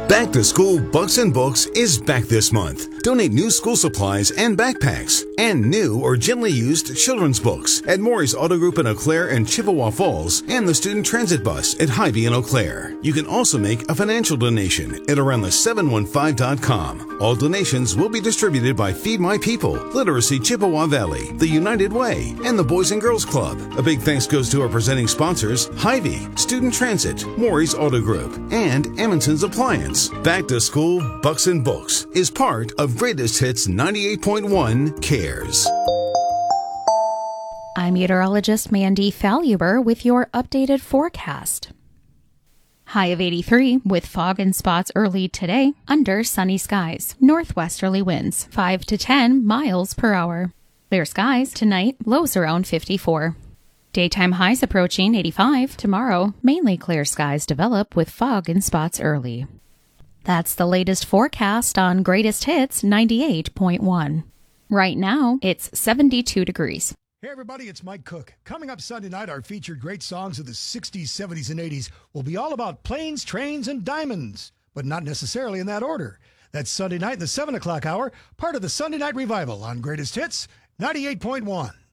Back to School Bucks and Books is back this month. Donate new school supplies and backpacks and new or gently used children's books at Maury's Auto Group in Eau Claire and Chippewa Falls and the Student Transit Bus at Hy-Vee in Eau Claire. You can also make a financial donation at aroundthe715.com. All donations will be distributed by Feed My People, Literacy Chippewa Valley, the United Way, and the Boys and Girls Club. A big thanks goes to our presenting sponsors, Hy-Vee, Student Transit, Maury's Auto Group, and Emmonson's Appliance. Back to School Bucks and Books is part of Greatest Hits 98.1 Cares. I'm meteorologist Mandy Faluber with your updated forecast. High of 83 with fog and spots early today, under sunny skies, northwesterly winds 5 to 10 miles per hour. Clear skies tonight, lows around 54. Daytime highs approaching 85 tomorrow, mainly clear skies develop with fog and spots early. That's the latest forecast on Greatest Hits 98.1. Right now, it's 72 degrees. Hey everybody, it's Mike Cook. Coming up Sunday night, our featured great songs of the 60s, 70s, and 80s will be all about planes, trains, and diamonds, but not necessarily in that order. That's Sunday night in the 7 o'clock hour, part of the Sunday Night Revival on Greatest Hits 98.1.